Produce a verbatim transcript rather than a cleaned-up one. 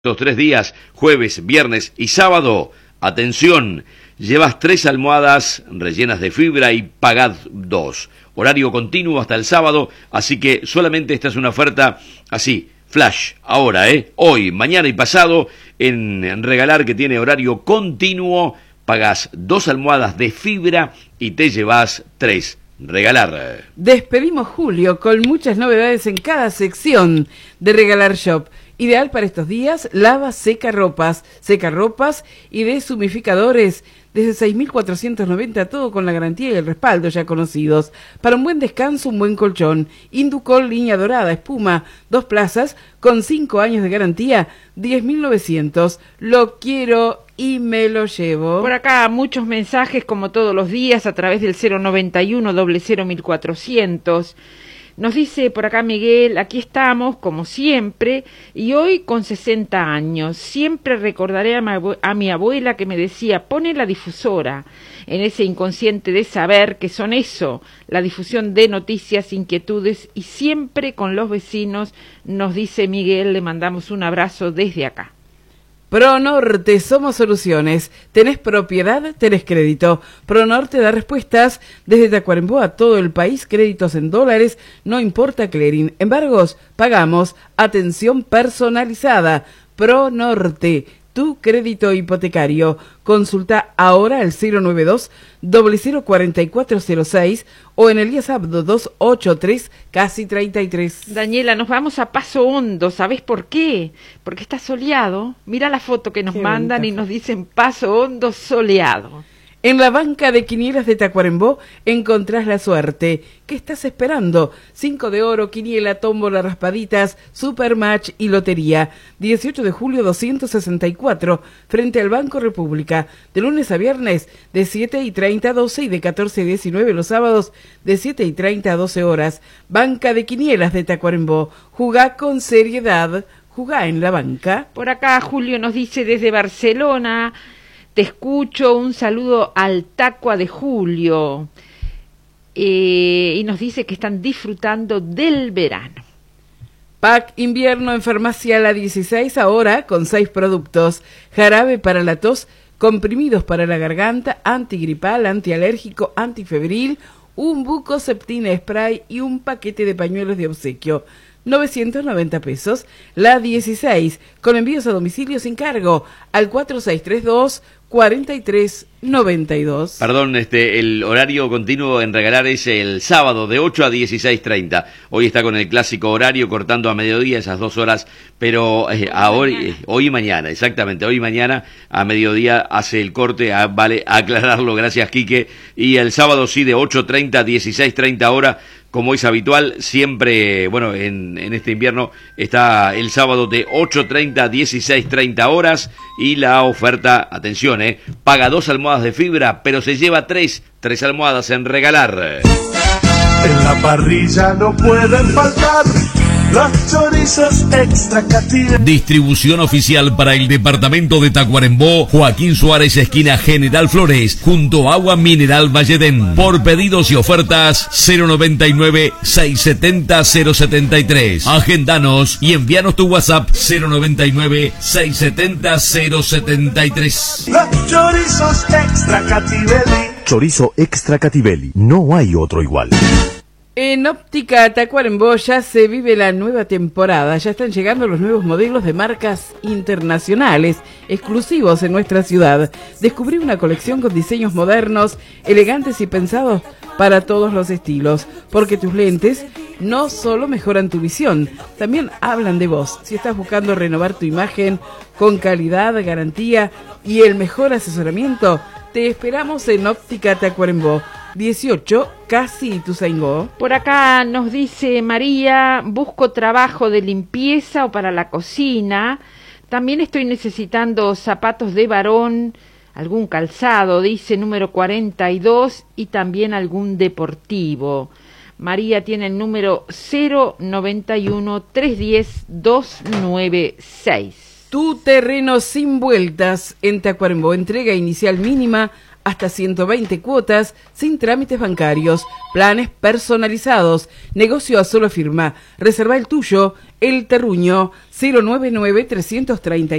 Los tres días, jueves, viernes y sábado, atención, llevas tres almohadas rellenas de fibra y pagad dos. Horario continuo hasta el sábado, así que solamente esta es una oferta así, flash, ahora, ¿eh? Hoy, mañana y pasado, en, en Regalar, que tiene horario continuo, pagás dos almohadas de fibra y te llevas tres. Regalar. Despedimos julio con muchas novedades en cada sección de Regalar Shop. Ideal para estos días, lava, seca ropas, seca ropas y deshumificadores desde seis mil cuatrocientos noventa, todo con la garantía y el respaldo ya conocidos. Para un buen descanso, un buen colchón. Inducol, línea dorada, espuma, dos plazas, con cinco años de garantía, diez mil novecientos. Lo quiero y me lo llevo. Por acá muchos mensajes como todos los días a través del cero noventa y uno, cero cero, mil cuatrocientos. Nos dice por acá Miguel, aquí estamos como siempre y hoy con sesenta años. Siempre recordaré a mi, abue- a mi abuela que me decía, pone la difusora, en ese inconsciente de saber que son eso, la difusión de noticias, inquietudes y siempre con los vecinos, nos dice Miguel, le mandamos un abrazo desde acá. Pronorte, somos soluciones. ¿Tenés propiedad? ¿Tenés crédito? Pronorte da respuestas desde Tacuarembó a todo el país, créditos en dólares, no importa clearing. Embargos, pagamos. Atención personalizada. Pronorte, tu crédito hipotecario. Consulta ahora al cero noventa y dos, cero cero cuatro cuatro cero seis o en el IASAP doscientos ochenta y tres, casi treinta y tres. Daniela, nos vamos a Paso Hondo, ¿sabés por qué? Porque está soleado. Mira la foto que nos Qué mandan bonita y nos dicen Paso Hondo soleado. En la banca de quinielas de Tacuarembó encontrás la suerte. ¿Qué estás esperando? Cinco de oro, quiniela, tómbola, raspaditas, supermatch y lotería. dieciocho de julio doscientos sesenta y cuatro, frente al Banco República. De lunes a viernes, de siete y treinta a doce y de catorce a diecinueve los sábados, de siete y treinta a doce horas. Banca de quinielas de Tacuarembó. Jugá con seriedad. Jugá en la banca. Por acá Julio nos dice desde Barcelona, te escucho, un saludo al Tacua de Julio, eh, y nos dice que están disfrutando del verano. Pack invierno en Farmacia La dieciséis ahora con seis productos. Jarabe para la tos, comprimidos para la garganta, antigripal, antialérgico, antifebril, un Bucoseptina spray y un paquete de pañuelos de obsequio. novecientos noventa pesos. La dieciséis, con envíos a domicilio sin cargo, al cuatro seis tres dos, cuatro tres nueve dos. Perdón, este, el horario continuo en Regalar es el sábado de ocho a dieciséis treinta. Hoy está con el clásico horario cortando a mediodía esas dos horas, pero eh, a hoy, eh, hoy y mañana, exactamente, hoy y mañana a mediodía hace el corte, a, vale aclararlo, gracias Quique, y el sábado sí de ocho treinta a dieciséis treinta hora, como es habitual, siempre, bueno, en, en este invierno está el sábado de ocho treinta a dieciséis treinta horas y la oferta, atención, eh, paga dos almohadas de fibra, pero se lleva tres, tres almohadas en Regalar. En la parrilla no pueden faltar los chorizos extra Cativelli. Distribución oficial para el departamento de Tacuarembó, Joaquín Suárez, esquina General Flores, junto a Agua Mineral Valledén. Por pedidos y ofertas, cero noventa y nueve, seiscientos setenta, cero setenta y tres. Agendanos y envíanos tu WhatsApp cero noventa y nueve, seiscientos setenta, cero setenta y tres. Los chorizos extra Cativelli. Chorizo extra Cativelli, no hay otro igual. En Óptica Tacuarembó ya se vive la nueva temporada. Ya están llegando los nuevos modelos de marcas internacionales exclusivos en nuestra ciudad. Descubrí una colección con diseños modernos, elegantes y pensados para todos los estilos. Porque tus lentes no solo mejoran tu visión, también hablan de vos. Si estás buscando renovar tu imagen con calidad, garantía y el mejor asesoramiento, te esperamos en Óptica Tacuarembó. dieciocho, casi Ituzaingó. Por acá nos dice María, busco trabajo de limpieza o para la cocina. También estoy necesitando zapatos de varón, algún calzado, dice número cuarenta y dos, y también algún deportivo. María tiene el número cero noventa y uno, trescientos diez, doscientos noventa y seis. Tu terreno sin vueltas en Tacuarembó. Entrega inicial mínima hasta ciento veinte cuotas sin trámites bancarios, planes personalizados, negocio a sola firma. Reserva el tuyo, El Terruño, cero noventa y nueve, trescientos treinta